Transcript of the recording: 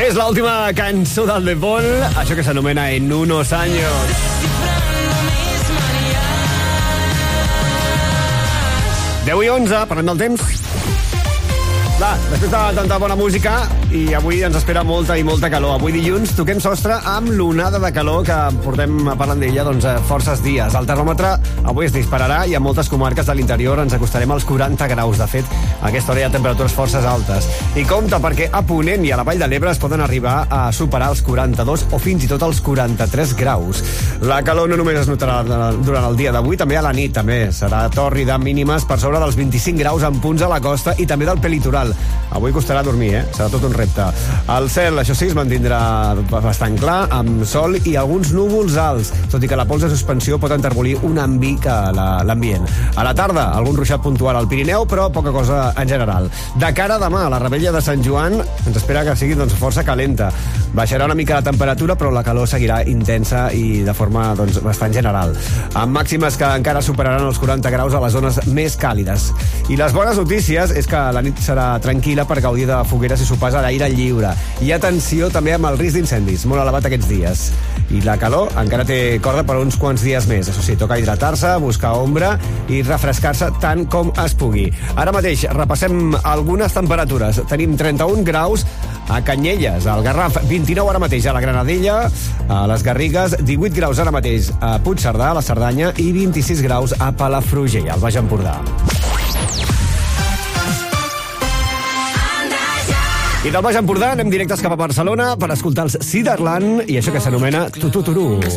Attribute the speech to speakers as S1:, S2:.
S1: És l'última cançó del De Paul, això que s'anomena En unos años. Deu i 11, parlem del temps. Clar, després de tanta bona música, i avui ens espera molta i molta calor. Avui dilluns toquem sostre amb l'onada de calor que portem parlant d'ella forces dies. El termòmetre avui es dispararà i a moltes comarques de l'interior ens acostarem als 40 graus. De fet, a aquesta hora hi ha temperatures forces altes. I compte, perquè a Ponent i a la Vall de l'Ebre es poden arribar a superar els 42 o fins i tot els 43 graus. La calor no només es notarà durant el dia d'avui, també a la nit. També serà tòrrida, mínimes per sobre dels 25 graus en punts a la costa i també del prelitoral. Avui costarà dormir, Serà tot un repte. El cel, això sí, es mantindrà bastant clar, amb sol i alguns núvols alts, tot i que la pols de suspensió pot enterbolir una mica l'ambient. A la tarda, algun ruixat puntual al Pirineu, però poca cosa en general. De cara a demà, a la Revetlla de Sant Joan, ens espera que sigui força calenta. Baixarà una mica la temperatura, però la calor seguirà intensa i de forma bastant general. Amb màximes que encara superaran els 40 graus a les zones més càlides. I les bones notícies és que la nit serà tranquil·la per gaudir de fogueres i sopars a l'aire lliure. I atenció també amb el risc d'incendis, molt elevat aquests dies. I la calor encara té corda per uns quants dies més. Això sí, toca hidratar-se, buscar ombra i refrescar-se tant com es pugui. Ara mateix repassem algunes temperatures. Tenim 31 graus a Canyelles, al Garraf, 29 ara mateix a la Granadella, a les Garrigues, 18 graus ara mateix a Puigcerdà, a la Cerdanya, i 26 graus a Palafrugell, al Baix Empordà. I del Baix Empordà anem directes cap a Barcelona per escoltar els Ciderland i això que s'anomena Tututuru.